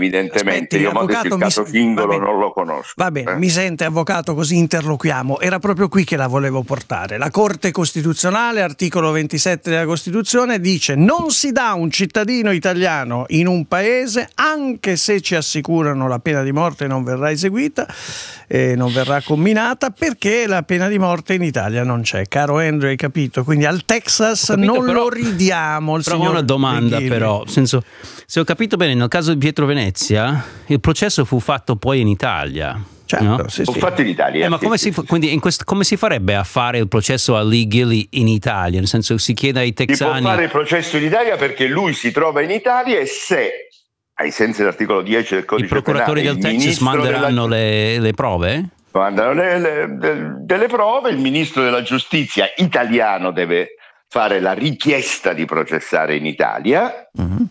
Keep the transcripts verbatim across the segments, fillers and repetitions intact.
evidentemente. Aspetti, io ho detto il caso mi... Fingolo non lo conosco. Va bene, eh? mi sente avvocato, così interloquiamo. Era proprio qui che la volevo portare. La Corte Costituzionale, articolo ventisette della Costituzione, dice: non si dà un cittadino italiano in un paese anche se ci assicurano la pena di morte non verrà eseguita e non verrà comminata, perché la pena di morte in Italia non c'è. Caro Andrew, hai capito? Quindi al Texas capito, non però, lo ridiamo. Il però signor ho una domanda, Beghilli. però, nel senso, se ho capito bene, nel caso di Pietro Venezia il processo fu fatto poi in Italia. Certo, no? sì, Ho sì. fatto in Italia. Eh, ma sì, come, sì, si, sì. quindi in questo, come si farebbe a fare il processo a Lee Gilly in Italia? Nel senso, si chiede ai Si può texani. fare il processo in Italia perché lui si trova in Italia e se, ai sensi dell'articolo dieci del I codice procuratori penale, del il Texas ministro manderanno della... le, le prove? mandano le, le, de, delle prove, il ministro della giustizia italiano deve fare la richiesta di processare in Italia. Mhm.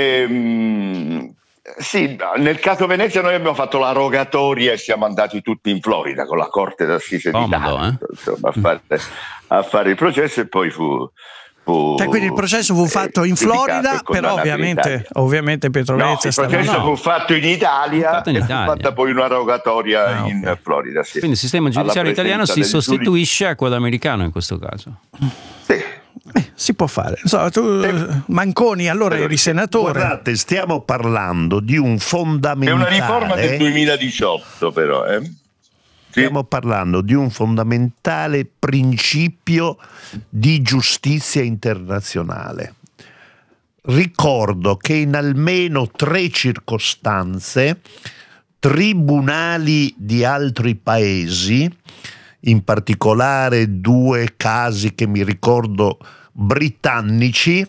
Ehm, sì, nel caso Venezia noi abbiamo fatto la rogatoria e siamo andati tutti in Florida con la Corte d'Assise di Comodo, Taranto, eh? insomma, a fare, a fare il processo e poi fu... fu Cioè, quindi il processo fu fatto in eh, giudicato Florida, e condannato però in ovviamente, Italia. ovviamente Pietro No, Venezia il stava... processo no. fu fatto in Italia Fu fatto in e fu Italia. fatta poi una rogatoria Ah, in ok. Florida. Sì. Quindi il sistema Alla giudiziario italiano si presenza del sostituisce a quello americano in questo caso. giudice. Sì. Eh, si può fare. So, tu, Sì. Manconi, allora Quello eri che- senatore. Guardate, stiamo parlando di un È fondamentale. una riforma del duemiladiciotto, però. Eh? Sì. Stiamo parlando di un fondamentale principio di giustizia internazionale. Ricordo che in almeno tre circostanze tribunali di altri paesi, in particolare due casi che mi ricordo britannici,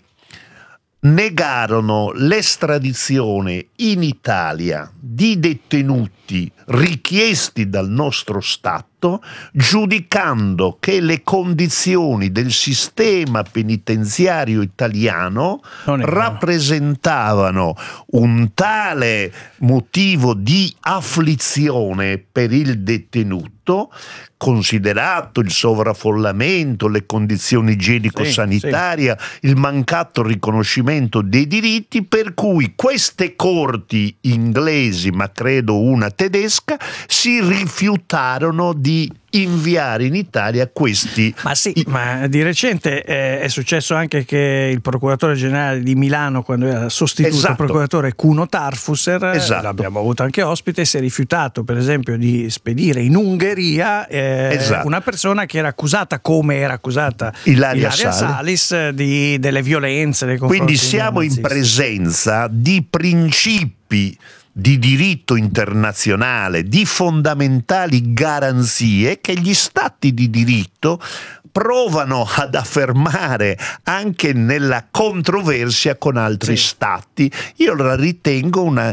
negarono l'estradizione in Italia di detenuti richiesti dal nostro Stato, giudicando che le condizioni del sistema penitenziario italiano Non è vero. rappresentavano un tale motivo di afflizione per il detenuto, considerato il sovraffollamento, le condizioni igienico-sanitarie, il mancato riconoscimento dei diritti, per cui queste corti inglesi, ma credo una tedesca, si rifiutarono di inviare in Italia questi. Ma sì, ma di recente eh, è successo anche che il procuratore generale di Milano, quando era sostituto Esatto. procuratore Cuno Tarfusser, Esatto. l'abbiamo avuto anche ospite, si è rifiutato per esempio di spedire in Ungheria eh, Esatto. una persona che era accusata, come era accusata Ilaria Salis, Salis. di, delle violenze nei confronti Quindi dei siamo in nazisti. presenza di principi di diritto internazionale, di fondamentali garanzie che gli stati di diritto provano ad affermare anche nella controversia con altri Sì. stati. Io la ritengo una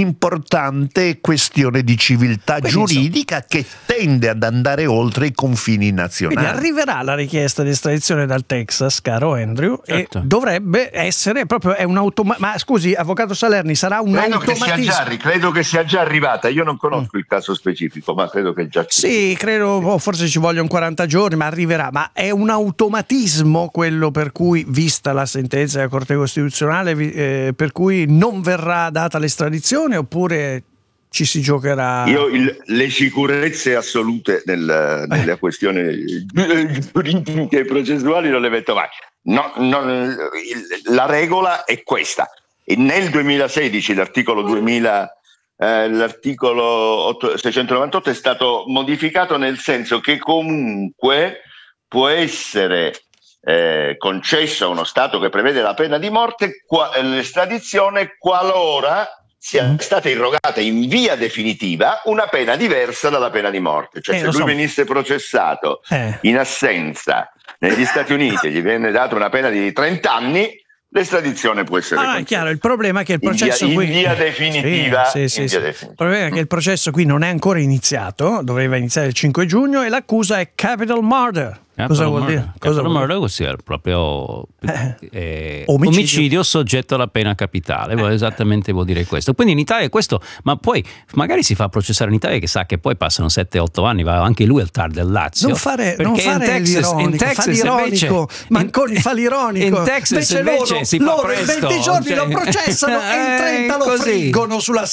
importante questione di civiltà Quindi, giuridica che tende ad andare oltre i confini nazionali. Quindi arriverà la richiesta di estradizione dal Texas, caro Andrew, Certo. e dovrebbe essere proprio è un automa- ma scusi, avvocato Salerni, sarà un Credo che, sia automatismo? già, arri- credo che sia già arrivata. Io non conosco il caso specifico, ma credo che già sia. Sì, credo, oh, forse ci vogliono quaranta giorni, ma arriverà. Ma è un automatismo quello per cui, vista la sentenza della Corte Costituzionale, vi- eh, per cui non verrà data l'estradizione, oppure ci si giocherà? Io il- le sicurezze assolute nel- nella questione giuridiche e processuali non le metto mai. No, non- il- la regola è questa. E nel duemilasedici l'articolo duemila eh, l'articolo otto- seicentonovantotto è stato modificato nel senso che comunque può essere eh, concesso a uno Stato che prevede la pena di morte qua- l'estradizione qualora sia stata irrogata in via definitiva una pena diversa dalla pena di morte. Cioè Eh, se lo lui so. venisse processato Eh. in assenza negli Stati Uniti e gli viene data una pena di trenta anni, l'estradizione può essere Ah, è concessa. chiaro, il problema è che il In via- processo in qui via definitiva, Sì, sì, in sì, via sì. definitiva. Il problema è che il processo qui non è ancora iniziato, doveva iniziare il cinque giugno e l'accusa è capital murder. Cosa vuol dire? Cosa Capital vuol dire? murder vuol dire proprio eh, Omicidio. omicidio. soggetto alla pena capitale, vuol- esattamente vuol dire questo. Quindi in Italia questo, ma poi magari si fa processare in Italia, che sa che poi passano sette otto anni, va anche lui al T A R del Lazio. Non fare, non perché in fare Texas, l'ironico, in Texas fa l'ironico, invece, Manconi fa l'ironico. in Texas invece invece loro, si fa loro presto, in venti giorni cioè- lo processano e in Eh, trenta lo così. friggono sulla